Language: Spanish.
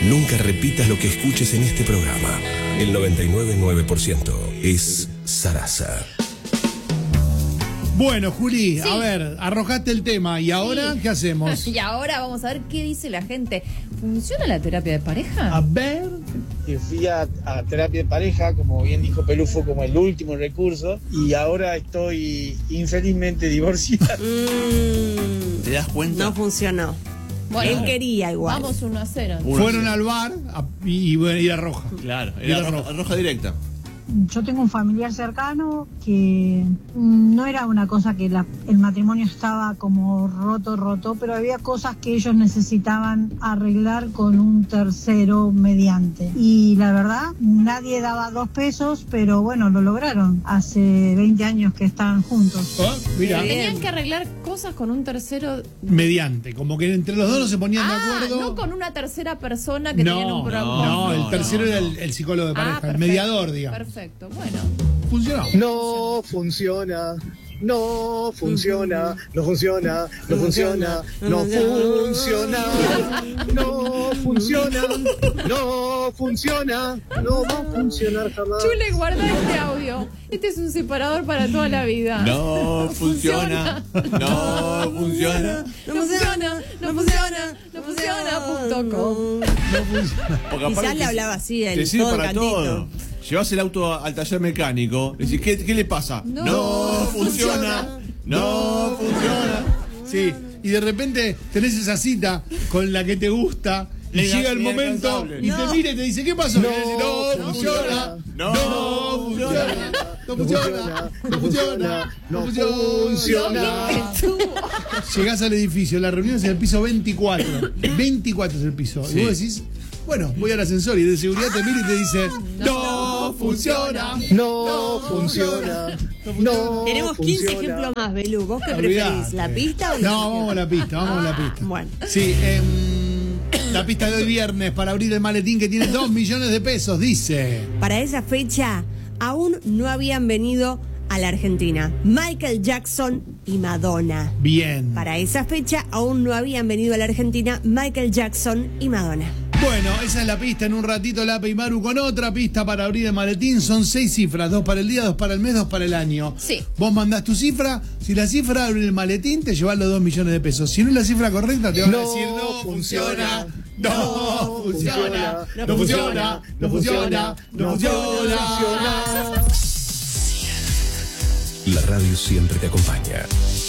Nunca repitas lo que escuches en este programa. El 99,9% es Sarasa. Bueno, Juli, Sí. a ver, arrojaste el tema. ¿Y ahora qué hacemos? Y ahora vamos a ver qué dice la gente. ¿Funciona la terapia de pareja? A ver. Que fui a terapia de pareja, como bien dijo Pelufo, como el último recurso, y ahora estoy infelizmente divorciado. ¿Te das cuenta? No funcionó. Bueno, Él quería igual. Vamos 1-0. Fueron al bar y bueno, y a roja. Claro, Y la era roja directa. Yo tengo un familiar cercano que no era una cosa que el matrimonio estaba como roto, pero había cosas que ellos necesitaban arreglar con un tercero mediante. Y la verdad, nadie daba 2 pesos, pero bueno, lo lograron. Hace 20 años que estaban juntos. Ah, mira, Tenían que arreglar cosas con un tercero. mediante, como que entre los dos no se ponían de acuerdo. No con una tercera persona que tenían un problema. No, el tercero no. era el psicólogo de pareja, el perfecto, mediador, digamos. Perfecto, bueno. Funcionó. No funciona, no funciona, no funciona, no funciona, no funciona, no funciona, no funciona, no va a funcionar jamás. Chule, guarda este audio. Este es un separador para toda la vida. No funciona. No funciona. No funciona, no funciona, no funciona.com. Porque Quizás aparte le hablaba así, te él, sirve todo para cantito. todo. Llevas el auto al taller mecánico, decís, ¿qué le pasa? No Funciona. No funciona. Sí, y de repente tenés esa cita con la que te gusta y llega el momento y te mira y te dice, ¿qué pasó? Y le decís, no funciona, no funciona, no funciona, no funciona, no funciona. Llegás al edificio, la reunión es en el piso 24. 24 es el piso. Sí. Y vos decís, bueno, voy al ascensor y de seguridad te mira y te dice, no funciona. No funciona, no Tenemos 15 funciona. ejemplos más, Belú. ¿Vos qué Olvidate. preferís? ¿La pista o la No, vamos a la pista, vamos a la pista. Bueno. Sí, la pista de hoy viernes para abrir el maletín que tiene 2 millones de pesos, dice. Para esa fecha aún no habían venido a la Argentina Michael Jackson y Madonna. Bien. Para esa fecha aún no habían venido a la Argentina Michael Jackson y Madonna. Bueno, esa es la pista. En un ratito Lape y Maru con otra pista para abrir el maletín. Son 6 cifras, 2 para el día, 2 para el mes, 2 para el año. Sí. Vos mandás tu cifra. Si la cifra abre el maletín, te llevas los 2 millones de pesos. Si no es la cifra correcta, te van a decir no funciona. No funciona. No funciona. No funciona. No funciona. La radio siempre te acompaña.